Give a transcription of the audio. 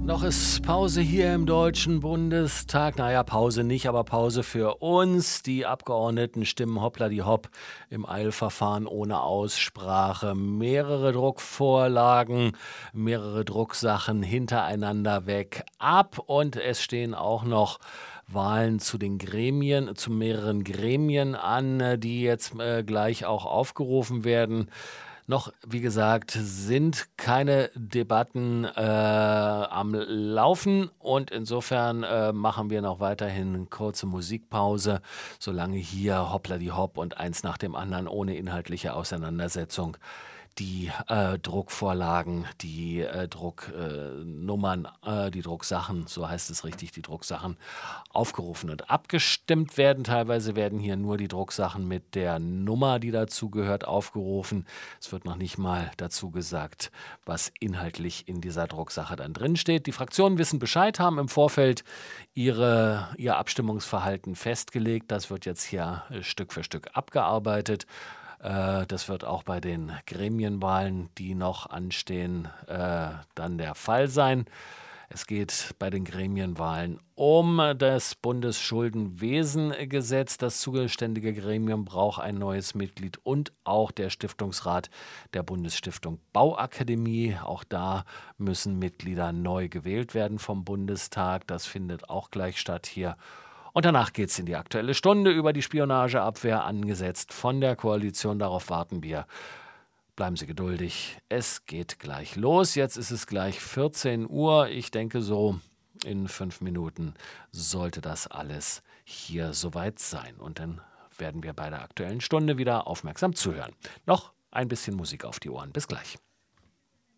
Noch ist Pause hier im Deutschen Bundestag. Naja, Pause nicht, aber Pause für uns. Die Abgeordneten stimmen hoppla die hopp im Eilverfahren ohne Aussprache. Mehrere Druckvorlagen, mehrere Drucksachen hintereinander weg ab. Und es stehen auch noch Wahlen zu den Gremien, zu mehreren Gremien an, die jetzt gleich auch aufgerufen werden. Noch, wie gesagt, sind keine Debatten am Laufen und insofern machen wir noch weiterhin kurze Musikpause, solange hier hoppla die hopp und eins nach dem anderen ohne inhaltliche Auseinandersetzung die Druckvorlagen, die Drucknummern, die Drucksachen, so heißt es richtig, die Drucksachen aufgerufen und abgestimmt werden. Teilweise werden hier nur die Drucksachen mit der Nummer, die dazu gehört, aufgerufen. Es wird noch nicht mal dazu gesagt, was inhaltlich in dieser Drucksache dann drin steht. Die Fraktionen wissen Bescheid, haben im Vorfeld ihr Abstimmungsverhalten festgelegt. Das wird jetzt hier Stück für Stück abgearbeitet. Das wird auch bei den Gremienwahlen, die noch anstehen, dann der Fall sein. Es geht bei den Gremienwahlen um das Bundesschuldenwesengesetz. Das zuständige Gremium braucht ein neues Mitglied und auch der Stiftungsrat der Bundesstiftung Bauakademie. Auch da müssen Mitglieder neu gewählt werden vom Bundestag. Das findet auch gleich statt hier. Und danach geht es in die Aktuelle Stunde über die Spionageabwehr, angesetzt von der Koalition. Darauf warten wir. Bleiben Sie geduldig. Es geht gleich los. Jetzt ist es gleich 14 Uhr. Ich denke, so in 5 Minuten sollte das alles hier soweit sein. Und dann werden wir bei der Aktuellen Stunde wieder aufmerksam zuhören. Noch ein bisschen Musik auf die Ohren. Bis gleich.